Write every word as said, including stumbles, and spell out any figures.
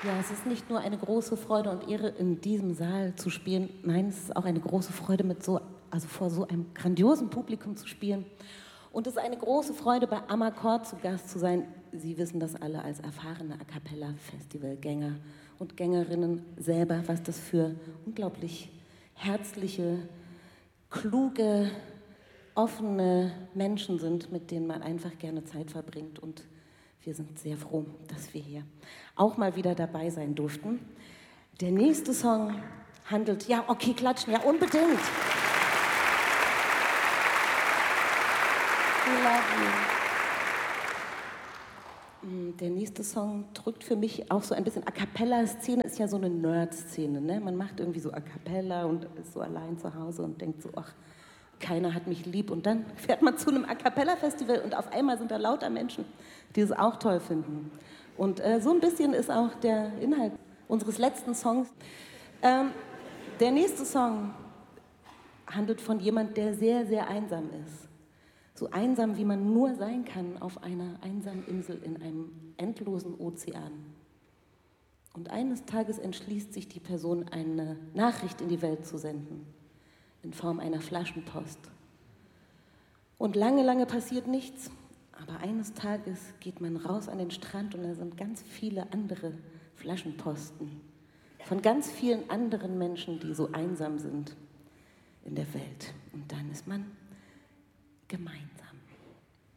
Ja, es ist nicht nur eine große Freude und Ehre, in diesem Saal zu spielen. Nein, es ist auch eine große Freude, mit so, also vor so einem grandiosen Publikum zu spielen. Und es ist eine große Freude, bei Amarcord zu Gast zu sein. Sie wissen das alle als erfahrene A Cappella-Festivalgänger und Gängerinnen selber, was das für unglaublich herzliche, kluge, offene Menschen sind, mit denen man einfach gerne Zeit verbringt. Und wir sind sehr froh, dass wir hier auch mal wieder dabei sein durften. Der nächste Song handelt, ja, okay, klatschen, ja, unbedingt. We love you. Der nächste Song drückt für mich auch so ein bisschen, A Cappella-Szene ist ja so eine Nerd-Szene, ne? Man macht irgendwie so A Cappella und ist so allein zu Hause und denkt so, ach, keiner hat mich lieb. Und dann fährt man zu einem A Cappella-Festival und auf einmal sind da lauter Menschen, die es auch toll finden. Und äh, so ein bisschen ist auch der Inhalt unseres letzten Songs. Ähm, der nächste Song handelt von jemand, der sehr, sehr einsam ist. So einsam, wie man nur sein kann auf einer einsamen Insel in einem endlosen Ozean. Und eines Tages entschließt sich die Person, eine Nachricht in die Welt zu senden, in Form einer Flaschenpost. Und lange, lange passiert nichts. Aber eines Tages geht man raus an den Strand und da sind ganz viele andere Flaschenposten von ganz vielen anderen Menschen, die so einsam sind in der Welt. Und dann ist man gemeinsam.